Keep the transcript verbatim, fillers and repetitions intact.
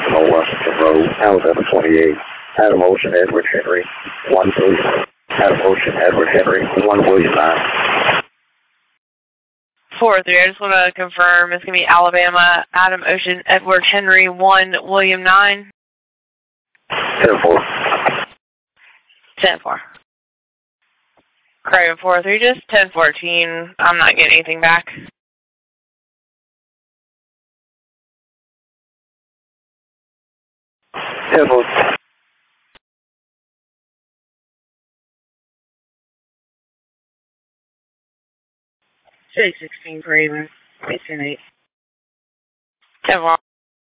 Old Washington Road, Alabama twenty-eight. Adam Ocean, Edward Henry, one William. Adam Ocean, Edward Henry, one William nine. four three, I just want to confirm it's going to be Alabama, Adam Ocean, Edward Henry, one William nine. ten four. ten four. Craven four three, just ten fourteen. I'm not getting anything back. ten four. six sixteen, Craven. eight ten eight. ten four.